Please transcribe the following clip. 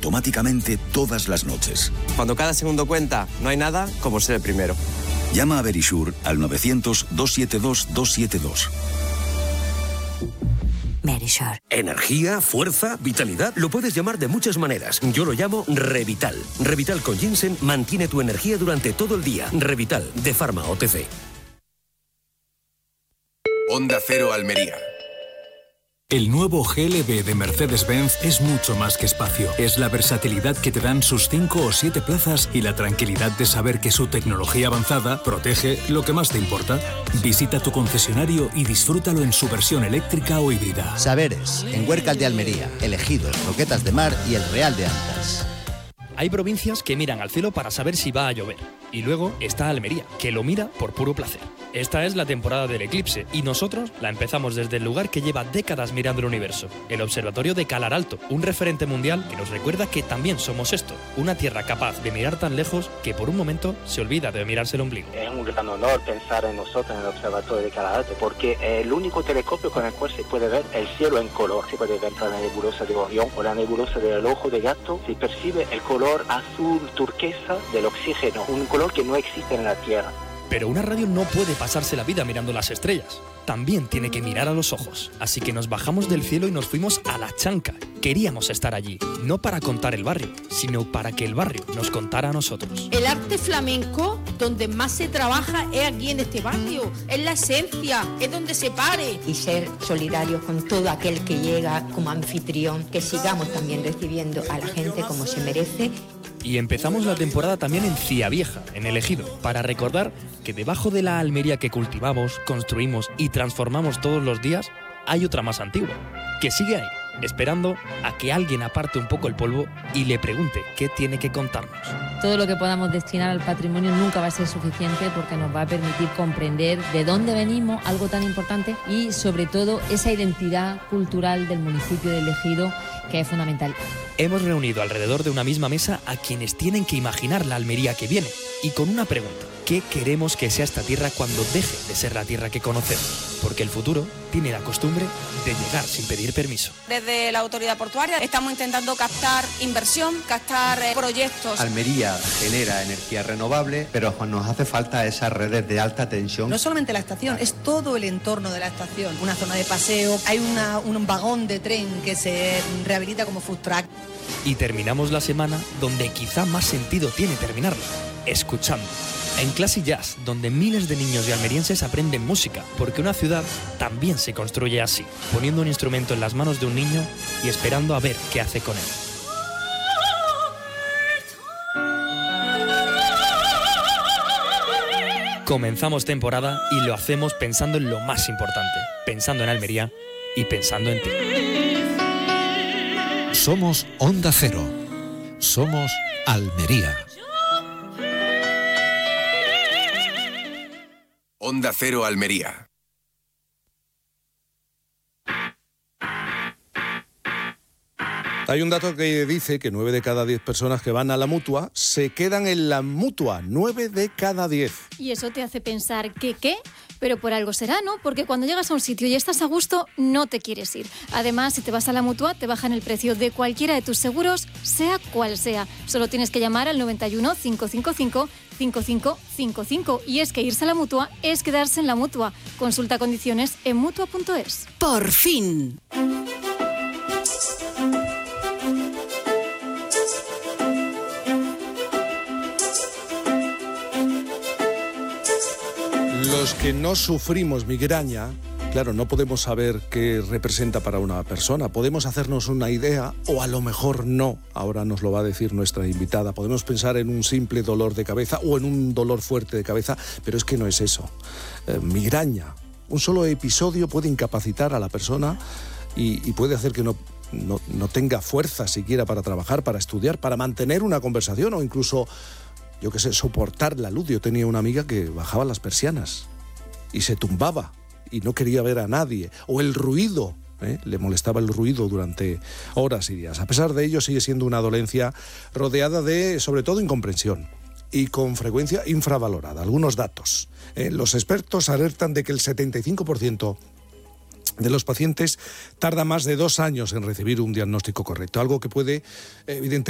automáticamente todas las noches. Cuando cada segundo cuenta, no hay nada como ser el primero. Llama a Verisure al 900-272-272. Verisure. Energía, fuerza, vitalidad, lo puedes llamar de muchas maneras. Yo lo llamo Revital. Revital con ginseng mantiene tu energía durante todo el día. Revital, de Pharma OTC. Onda Cero Almería. El nuevo GLB de Mercedes-Benz es mucho más que espacio. Es la versatilidad que te dan sus 5 o 7 plazas y la tranquilidad de saber que su tecnología avanzada protege lo que más te importa. Visita tu concesionario y disfrútalo en su versión eléctrica o híbrida. Saberes, en Huércal de Almería, Elegidos, Roquetas de Mar y el Real de Antas. Hay provincias que miran al cielo para saber si va a llover. Y luego está Almería, que lo mira por puro placer. Esta es la temporada del eclipse y nosotros la empezamos desde el lugar que lleva décadas mirando el universo, el Observatorio de Calar Alto, un referente mundial que nos recuerda que también somos esto, una tierra capaz de mirar tan lejos que por un momento se olvida de mirarse el ombligo. Es un gran honor pensar en nosotros en el Observatorio de Calar Alto, porque es el único telescopio con el cual se puede ver el cielo en color. Se puede ver la nebulosa de Orión o la nebulosa del Ojo de Gato. Se percibe el color azul turquesa del oxígeno, un color que no existe en la Tierra. Pero una radio no puede pasarse la vida mirando las estrellas. También tiene que mirar a los ojos. Así que nos bajamos del cielo y nos fuimos a La Chanca. Queríamos estar allí, no para contar el barrio, sino para que el barrio nos contara a nosotros. El arte flamenco, donde más se trabaja, es aquí en este barrio. Es la esencia, es donde se pare. Y ser solidarios con todo aquel que llega como anfitrión, que sigamos también recibiendo a la gente como se merece. Y empezamos la temporada también en Ciavieja, en el Ejido, para recordar que debajo de la Almería que cultivamos, construimos y transformamos todos los días, hay otra más antigua, que sigue ahí, esperando a que alguien aparte un poco el polvo y le pregunte qué tiene que contarnos. Todo lo que podamos destinar al patrimonio nunca va a ser suficiente porque nos va a permitir comprender de dónde venimos, algo tan importante, y sobre todo esa identidad cultural del municipio del Ejido, que es fundamental. Hemos reunido alrededor de una misma mesa a quienes tienen que imaginar la Almería que viene y con una pregunta: ¿qué queremos que sea esta tierra cuando deje de ser la tierra que conocemos? Porque el futuro tiene la costumbre de llegar sin pedir permiso. Desde la autoridad portuaria estamos intentando captar inversión, captar proyectos. Almería genera energía renovable, pero nos hace falta esas redes de alta tensión. No solamente la estación, es todo el entorno de la estación. Una zona de paseo, hay un vagón de tren que se rehabilita como food truck. Y terminamos la semana donde quizá más sentido tiene terminarla, escuchando. En Classy Jazz, donde miles de niños y almerienses aprenden música, porque una ciudad también se construye así, poniendo un instrumento en las manos de un niño y esperando a ver qué hace con él. Comenzamos temporada y lo hacemos pensando en lo más importante, pensando en Almería y pensando en ti. Somos Onda Cero. Somos Almería. Onda Cero Almería. Hay un dato que dice que 9 de cada 10 personas que van a la Mutua se quedan en la Mutua. 9 de cada 10. Y eso te hace pensar que ¿qué? Pero por algo será, ¿no? Porque cuando llegas a un sitio y estás a gusto, no te quieres ir. Además, si te vas a la Mutua, te bajan el precio de cualquiera de tus seguros, sea cual sea. Solo tienes que llamar al 91 555 5555. Y es que irse a la Mutua es quedarse en la Mutua. Consulta condiciones en Mutua.es. ¡Por fin! Los que no sufrimos migraña, claro, no podemos saber qué representa para una persona. Podemos hacernos una idea o a lo mejor no. Ahora nos lo va a decir nuestra invitada. Podemos pensar en un simple dolor de cabeza o en un dolor fuerte de cabeza, pero es que no es eso. Migraña. Un solo episodio puede incapacitar a la persona y puede hacer que no tenga fuerza siquiera para trabajar, para estudiar, para mantener una conversación o incluso, yo qué sé, soportar la luz. Yo tenía una amiga que bajaba las persianas y se tumbaba y no quería ver a nadie. O el ruido, le molestaba el ruido durante horas y días. A pesar de ello, sigue siendo una dolencia rodeada de, sobre todo, incomprensión y con frecuencia infravalorada. Algunos datos. Los expertos alertan de que el 75% de los pacientes tarda más de 2 años en recibir un diagnóstico correcto, algo que puede, evidentemente,